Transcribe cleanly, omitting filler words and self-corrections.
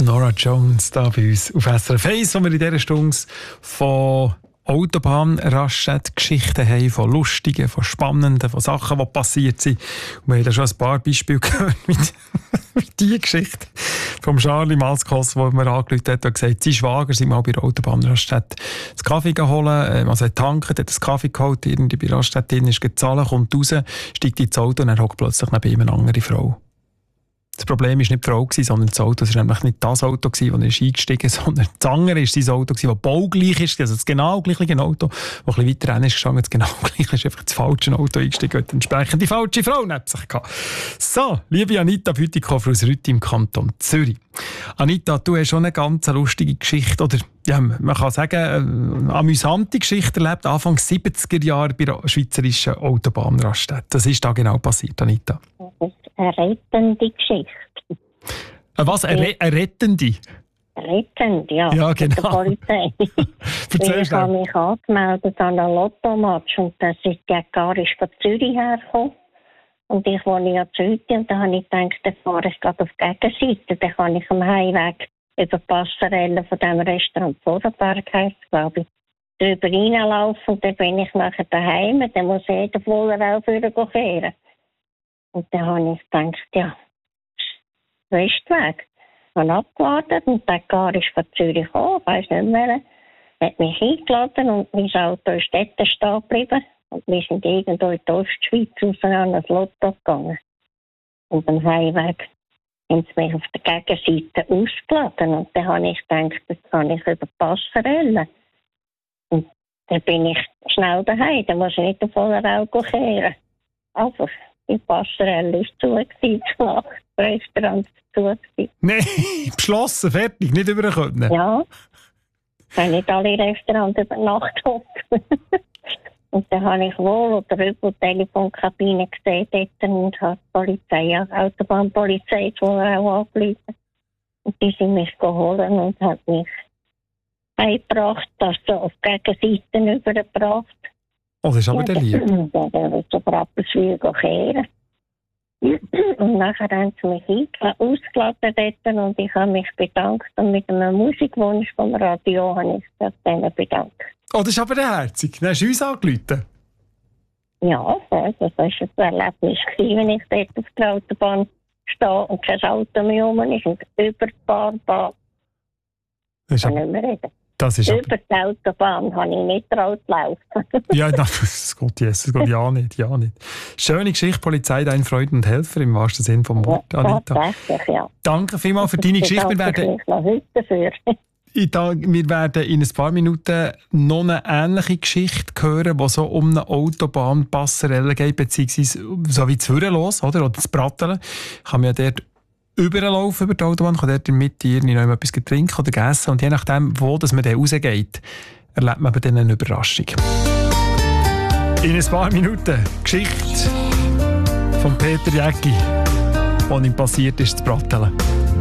Norah Jones da bei uns auf SRF 1, wo wir in dieser Stunde von Autobahnraststätten-Geschichten haben, von lustigen, von spannenden, von Sachen, die passiert sind. Und wir haben da schon ein paar Beispiele gehört mit dieser Geschichte vom Charlie Malskos, der mir angerufen hat und gesagt, sein Schwager sei mal bei der Autobahnraststätte das Kaffee geholt, also er tankt, hat das Kaffee geholt, irgendwie bei der Raststätte drin, ist gezahlt, kommt raus, steigt ins Auto und er hockt plötzlich neben ihm eine andere Frau. Das Problem war nicht die Frau, sondern das Auto. Es war nämlich nicht das Auto, das er eingestiegen ist, sondern das andere war sein Auto, das baugleich ist. Also das genau gleiche Auto, das ein bisschen weiter rein ist gegangen. Das genau gleiche ist einfach das falsche Auto eingestiegen und entsprechend die falsche Frau neben sich gehabt. So, liebe Anita Bütikofer aus Rütti im Kanton Zürich. Anita, du hast schon eine ganz lustige Geschichte, oder ja, man kann sagen, eine amüsante Geschichte erlebt, Anfang 70er Jahre bei der schweizerischen Autobahnraststätte. Was ist da genau passiert, Anita? Das ist eine rettende Geschichte. Was? Eine rettende? Rettend, ja. Ja, genau. Der Polizei. Ich habe mich angemeldet an einen Lottomatch und das ist der Garisch von Zürich hergekommen. Und ich wohne ja zu Rütti und da habe ich gedacht, dann fahre ich gerade auf die Gegenseite. Dann kann ich am Heimweg über die Passerelle von dem Restaurant Vorarlberg, heisst es, glaube ich, drüber reinlaufen und dann bin ich nachher daheim. Dann muss jeder voller auch kehren. Und dann habe ich gedacht, ja, Westweg. Ich habe abgewartet und der Gar ist von Zürich gekommen, ich weiss nicht mehr, hat mich eingeladen und mein Auto ist dort stehen geblieben. Und wir sind irgendwo in die Ostschweiz raus an ein Lotto gegangen. Und am Heimweg haben sie mich auf der Gegenseite ausgeladen. Und dann habe ich gedacht, das kann ich über die Passerelle. Und dann bin ich schnell daheim, dann muss ich nicht auf voller Auge kehren. Aber die Passerelle war zu, das Restaurant war zu. Nein, beschlossen, fertig, nicht überkommen. Ja, ich habe nicht alle Restaurants über Nacht hocken. Und dann habe ich wohl oder über die Telefonkabine gesehen dort und habe die Polizei, die Autobahnpolizei, die auch angerufen. Und die sind mich geholt und haben mich heimgebracht, also auf die Gegenseite übergebracht. Oh, das ist aber der Liebe. Ja, dann wird so Rappelswil kehren. Und nachher haben sie mich ausgeladen dort und ich habe mich bedankt. Und mit einem Musikwunsch vom Radio habe ich mich denen bedankt. Oh, das ist aber der Herzig. Dann hast du uns angerufen. Ja, das war ein Erlebnis, wenn ich dort auf der Autobahn stehe und kein Auto mehr rum ist und über die Fahrbahn. Ich kann nicht mehr reden. Über die Autobahn habe ich nicht traut laufen. Ja, das geht ja nicht. Schöne Geschichte, Polizei, dein Freund und Helfer im wahrsten Sinne vom Wort, Anita. Tatsächlich, ja. Danke vielmals für deine Geschichte. Wir werden in ein paar Minuten noch eine ähnliche Geschichte hören, die so um eine Autobahnpasserelle geht, beziehungsweise so wie Zürich oder das Bratteln. Ich kann mir ja dort überlaufen über die Autobahn, kann dort in der Mitte noch etwas trinken oder essen und je nachdem, wo man dann rausgeht, erlebt man dann eine Überraschung. In ein paar Minuten Geschichte von Peter Jäcki, was ihm passiert ist, zu Bratteln.